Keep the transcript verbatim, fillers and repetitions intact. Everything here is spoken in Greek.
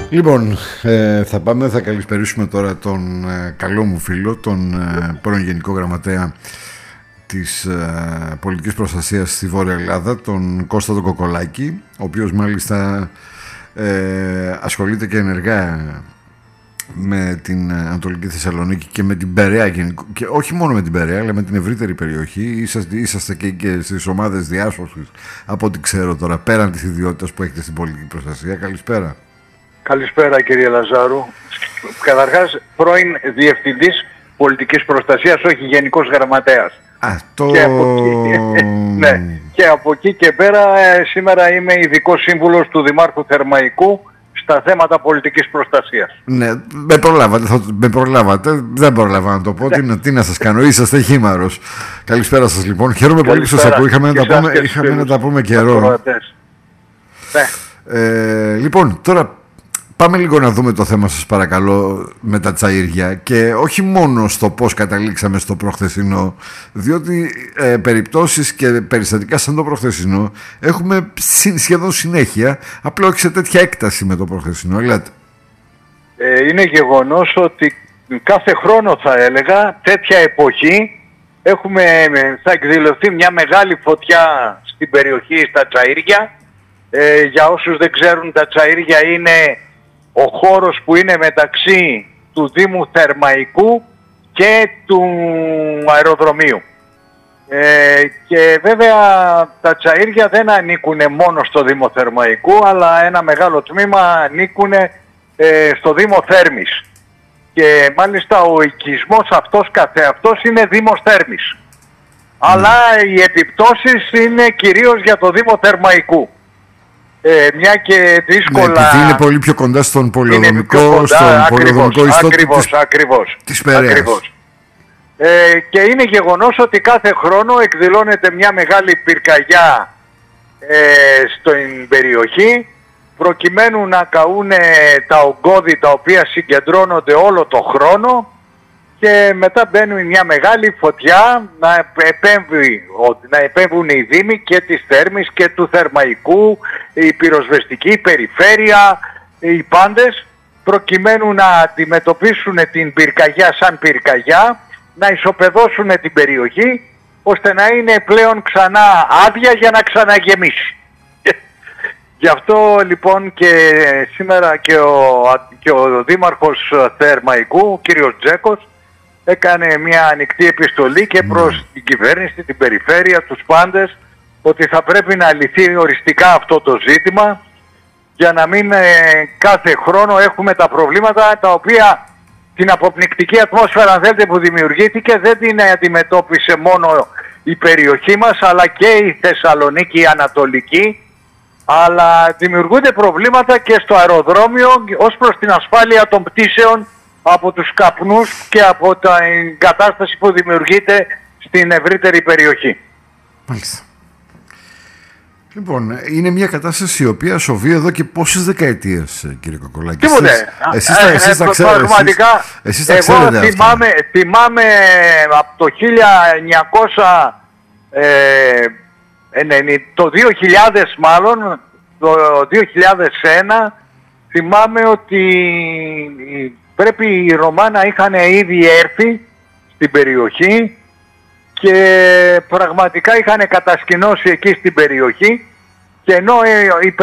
Λοιπόν, ε, θα πάμε, θα καλησπερίσουμε τώρα τον ε, καλό μου φίλο, τον ε, πρώην Γενικό Γραμματέα της ε, Πολιτικής Προστασίας στη Βόρεια Ελλάδα, τον Κώστα τον Κοκολάκη, ο οποίος μάλιστα ε, ασχολείται και ενεργά με την Ανατολική Θεσσαλονίκη και με την Περαία, και όχι μόνο με την Περαία αλλά με την ευρύτερη περιοχή. Είσαστε, είσαστε και, και στις ομάδες διάσωσης, από ό,τι ξέρω τώρα, πέραν της ιδιότητας που έχετε στην πολιτική προστασία. Καλησπέρα. Καλησπέρα κύριε Λαζάρου. Καταρχάς πρώην Διευθυντής Πολιτικής Προστασίας, όχι Γενικός Γραμματέας. Α, το... και, από εκεί, ναι, και από εκεί και πέρα σήμερα είμαι ειδικός σύμβουλος του Δημάρχου Θερμαϊκού στα θέματα πολιτικής προστασίας. Ναι, με προλάβατε, θα, με προλάβατε. Δεν προλάβα να το πω. Τι, τι να σας κάνω, είσαστε χήμαρος. Καλησπέρα σας λοιπόν. Χαίρομαι πολύ που σας ακούω. Είχαμε, να τα, πούμε, είχαμε να τα πούμε καιρό. Ναι. Ε, λοιπόν, τώρα πάμε λίγο να δούμε το θέμα σας παρακαλώ με τα τσαΐρια, και όχι μόνο στο πώς καταλήξαμε στο προχθεσινό, διότι ε, περιπτώσεις και περιστατικά σαν το προχθεσινό έχουμε σχεδόν συνέχεια, απλά όχι σε τέτοια έκταση με το προχθεσινό. Ελάτε. Ε, είναι γεγονός ότι κάθε χρόνο θα έλεγα τέτοια εποχή έχουμε, θα εκδηλωθεί μια μεγάλη φωτιά στην περιοχή στα τσαΐρια. Ε, για όσους δεν ξέρουν, τα τσαΐρια είναι ο χώρος που είναι μεταξύ του Δήμου Θερμαϊκού και του αεροδρομίου. Ε, και βέβαια τα τσαΐρια δεν ανήκουν μόνο στο Δήμο Θερμαϊκού, αλλά ένα μεγάλο τμήμα ανήκουν ε, στο Δήμο Θέρμης. Και μάλιστα ο οικισμός αυτός καθεαυτός είναι Δήμος Θέρμης. Mm. Αλλά οι επιπτώσεις είναι κυρίως για το Δήμο Θερμαϊκού. Ε, μια και δύσκολα... Ναι, επειδή είναι πολύ πιο κοντά στον πολεοδομικό, στον πολεοδομικό ιστό της, ακριβώς, της Περαίας. Ακριβώς. Ε, και είναι γεγονός ότι κάθε χρόνο εκδηλώνεται μια μεγάλη πυρκαγιά ε, στην περιοχή, προκειμένου να καούν τα ογκώδη τα οποία συγκεντρώνονται όλο το χρόνο, και μετά μπαίνουν μια μεγάλη φωτιά να, επέμβει, να επέμβουν οι δήμοι και της Θέρμης και του Θερμαϊκού, η πυροσβεστική, η περιφέρεια, οι πάντες, προκειμένου να αντιμετωπίσουν την πυρκαγιά σαν πυρκαγιά, να ισοπεδώσουν την περιοχή, ώστε να είναι πλέον ξανά άδεια για να ξαναγεμίσει. Γι' αυτό λοιπόν και σήμερα και ο, και ο Δήμαρχος Θερμαϊκού, ο κύριος Τζέκος, έκανε μια ανοιχτή επιστολή και προς την κυβέρνηση, την περιφέρεια, τους πάντες, ότι θα πρέπει να λυθεί οριστικά αυτό το ζήτημα, για να μην ε, κάθε χρόνο έχουμε τα προβλήματα τα οποία την αποπνικτική ατμόσφαιρα, αν θέλετε, που δημιουργήθηκε δεν την αντιμετώπισε μόνο η περιοχή μας, αλλά και η Θεσσαλονίκη η Ανατολική, αλλά δημιουργούνται προβλήματα και στο αεροδρόμιο ως προς την ασφάλεια των πτήσεων από τους καπνούς και από την κατάσταση που δημιουργείται στην ευρύτερη περιοχή. Μάλιστα. Λοιπόν, είναι μια κατάσταση η οποία σοβεί εδώ και πόσες δεκαετίες, κύριε Κοκολάκη. Τίποτε. Εσείς, εσείς, εσείς τα ξέρετε. Πραγματικά, εσείς, εσείς τα ξέρετε εγώ θυμάμαι, θυμάμαι από το χίλια εννιακόσια, ε, το δύο χιλιάδες μάλλον, το δύο χιλιάδες ένα, θυμάμαι ότι πρέπει οι Ρωμά να είχαν ήδη έρθει στην περιοχή και πραγματικά είχαν κατασκηνώσει εκεί στην περιοχή, και ενώ